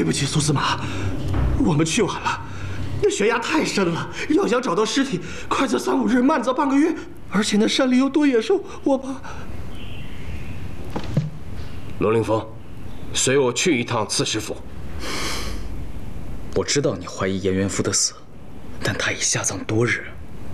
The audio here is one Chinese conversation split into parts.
不起，苏司马，我们去晚了。那悬崖太深了，要想找到尸体，快则3、5日，慢则半个月。而且那山里又多野兽，我怕。 罗凌风，随我去一趟刺史府。 我知道你怀疑颜元夫的死，但他已下葬多日，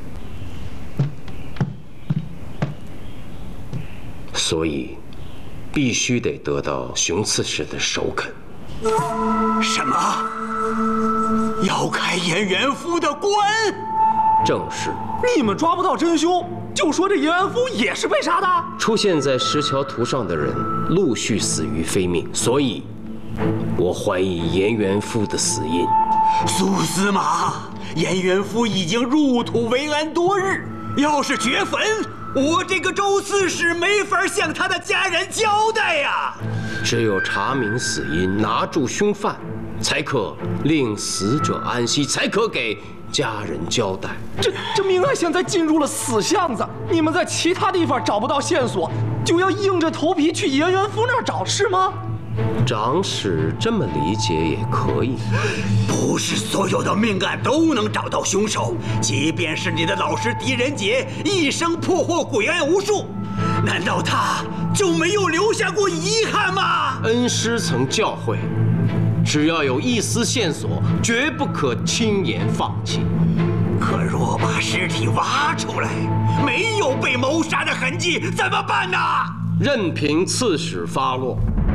所以必须得得到熊刺史的首肯。 什么？要开颜元夫的棺？ 正是。 你们抓不到真凶，就说这颜元夫也是被杀的？ 出现在石桥图上的人陆续死于非命，所以我怀疑颜元夫的死因。 苏司马，颜元夫已经入土为安多日，要是掘坟，我这个周刺史没法向他的家人交代呀。 只有查明死因，拿住凶犯，才可令死者安息，才可给家人交代。 这命案现在进入了死巷子，你们在其他地方找不到线索，就要硬着头皮去颜元夫那儿找，是吗？ 长史这么理解也可以。 不是所有的命案都能找到凶手，即便是你的老师狄仁杰一生破获诡案无数，难道他就没有留下过遗憾吗？ 恩师曾教诲，只要有一丝线索，绝不可轻言放弃。 可若把尸体挖出来，没有被谋杀的痕迹，怎么办呢？ 任凭刺史发落。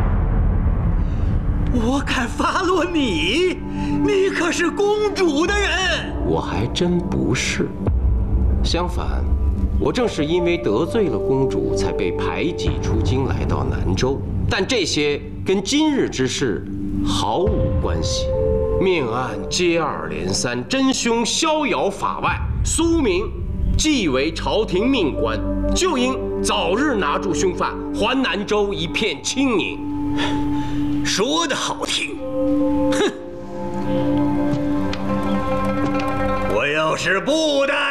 我敢发落你？你可是公主的人。 我还真不是，相反，我正是因为得罪了公主，才被排挤出京，来到南州。但这些跟今日之事毫无关系。命案接二连三，真凶逍遥法外，苏明既为朝廷命官，就应早日拿住凶犯，还南州一片清宁。 说得好听，哼！我要是不答